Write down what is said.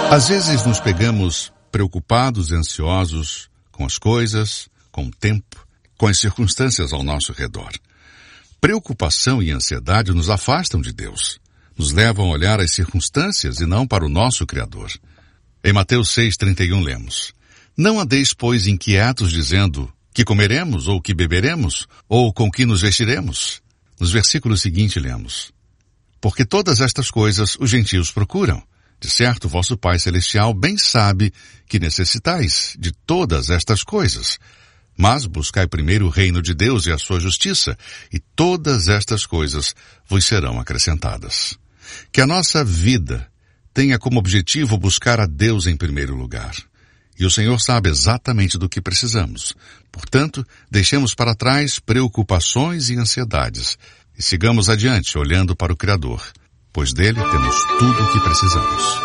Às vezes nos pegamos preocupados e ansiosos com as coisas, com o tempo, com as circunstâncias ao nosso redor. Preocupação e ansiedade nos afastam de Deus, nos levam a olhar as circunstâncias e não para o nosso Criador. Em Mateus 6,31 lemos: Não andeis, pois, inquietos, dizendo: que comeremos, ou que beberemos, ou com que nos vestiremos? Nos versículos seguintes lemos: Porque todas estas coisas os gentios procuram. De certo, vosso Pai Celestial bem sabe que necessitais de todas estas coisas. Mas buscai primeiro o reino de Deus e a sua justiça, e todas estas coisas vos serão acrescentadas. Que a nossa vida tenha como objetivo buscar a Deus em primeiro lugar. E o Senhor sabe exatamente do que precisamos. Portanto, deixemos para trás preocupações e ansiedades e sigamos adiante olhando para o Criador, pois dele temos tudo o que precisamos.